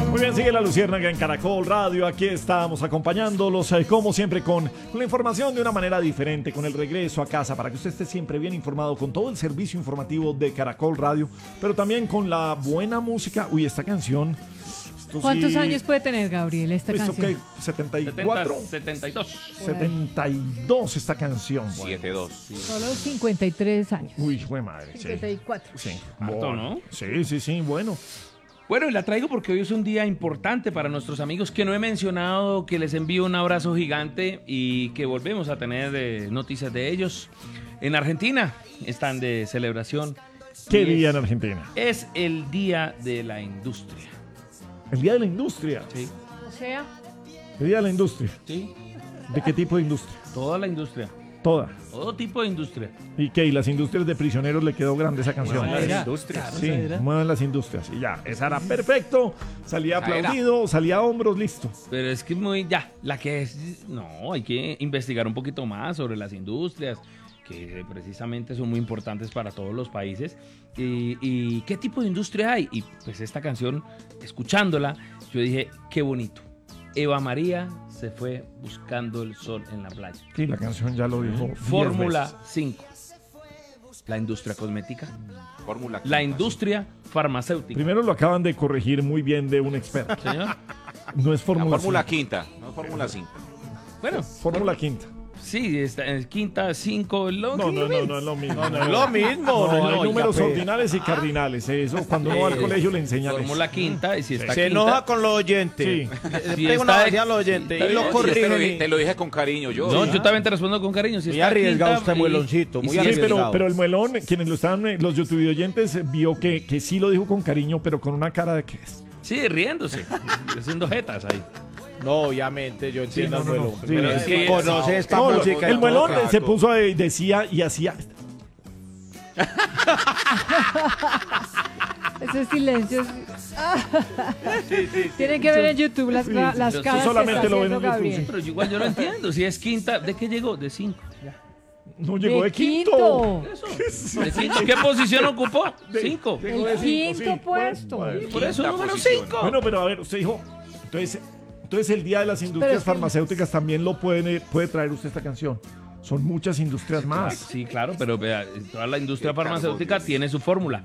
Muy bien, sigue la Luciérnaga en Caracol Radio. Aquí estamos acompañándolos, como siempre, con la información de una manera diferente, con el regreso a casa, para que usted esté siempre bien informado con todo el servicio informativo de Caracol Radio, pero también con la buena música. Uy, esta canción. ¿Cuántos años puede tener, Gabriel, esta canción? ¿Qué? ¿74? 72. 72 esta canción. 72. Sí. Solo 53 años. Uy, fue madre. 54. Sí. Harto, ¿no? Sí, bueno. Bueno, y la traigo porque hoy es un día importante para nuestros amigos que no he mencionado, que les envío un abrazo gigante y que volvemos a tener noticias de ellos. En Argentina están de celebración. ¿Qué día en Argentina? Es el Día de la Industria. El Día de la Industria. Sí. O sea, El Día de la Industria. Sí. ¿De qué tipo de industria? Toda la industria. Toda. Todo tipo de industria. ¿Y qué? ¿Y las industrias de prisioneros le quedó grande esa canción? Muevan Sí, las industrias. Sí, muevan las industrias. Y ya, esa era perfecto. Salía aplaudido, salía a hombros, listo. Pero es que la que es... No, hay que investigar un poquito más sobre las industrias, que precisamente son muy importantes para todos los países. Y qué tipo de industria hay. Y pues esta canción, escuchándola, yo dije, qué bonito. Eva María se fue buscando el sol en la playa. Sí, la canción ya lo dijo. Fórmula 5. La industria cosmética. Fórmula La industria farmacéutica. Primero lo acaban de corregir muy bien de un experto. Señor. No es La Fórmula Fórmula 5. quinta, no Fórmula 5. Bueno, Fórmula quinta. sí, está en quinta, 5. No es lo mismo. No es lo mismo. No, hay No, números ya, ordinales y cardinales. Eso cuando uno va al colegio le enseñan eso. Fórmula quinta, y si está Se quinta, enoja con los oyentes. Sí. Le Si pega está una de- vacía a los oyentes y los Sí, corrige. Te lo dije con cariño yo. No, ¿sí? yo también te respondo con cariño. Si Muy está arriesgado quinta, usted, mueloncito, muy si Sí, arriesgado. pero el muelón, quienes lo estaban, los YouTube oyentes, vio que sí lo dijo con cariño, pero con una cara de que es. sí, riéndose, haciendo jetas ahí. No, obviamente, yo entiendo al muelón. Sí, Pero es que- conoce esta No, música. y el todo, muelón claro. se puso, decía y hacía. ese silencio. Tienen que ver en YouTube las Yo caras solamente que está lo ven en haciendo YouTube, Gabriel. sí. Pero yo igual yo no entiendo. Si es quinta, ¿de qué llegó? De 5. No llegó de quinto. Eso. ¿De quinto? ¿Qué posición ocupó? 5. Llegó de El cinco, quinto sí. puesto. Bueno, Por eso Quinta número posición. 5. Bueno, pero a ver, usted dijo. Entonces el Día de las Industrias Pero es que- Farmacéuticas también lo puede traer usted esta canción. Son muchas industrias más. Sí, claro, pero vea, toda la industria farmacéutica tiene su fórmula.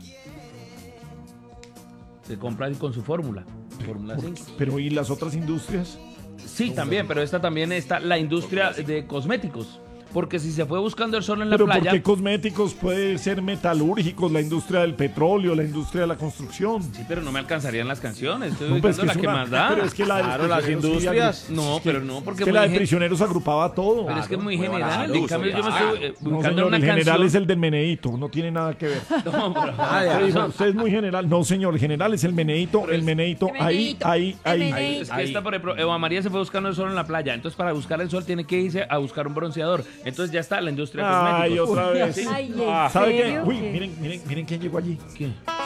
Se compra con su fórmula. Fórmula 5. Pero ¿y las otras industrias? Sí, también, pero esta también está la industria de cosméticos. Porque si se fue buscando el sol en la Pero ¿por playa. qué cosméticos? Puede ser metalúrgicos, la industria del petróleo, la industria de la construcción. Sí, pero no me alcanzarían las canciones. Estoy No, pues ubicando es la que una- más da. Pero es que la de los Claro, las prisioneros sí industrias. No, pero no, porque Es que muy la de gen- prisioneros agrupaba todo. Pero es que es muy Claro, general. claro, En cambio, yo me claro. estoy No, ubicando señor, una el general canción. es el del Meneíto, no tiene nada que ver. No, pero- Usted dijo, usted es muy general. No, señor, el general es el Meneíto, Pero el es- Meneíto, ahí. Es que esta, por ejemplo, Eva María se fue buscando el sol en la playa. Entonces, para buscar el sol, tiene que irse a buscar un bronceador. Entonces, ya está la industria de Ay, cosméticos. otra vez. Ay, ¿en ¿Sabe qué? serio? Uy, ¿Qué? miren quién llegó allí. ¿Qué?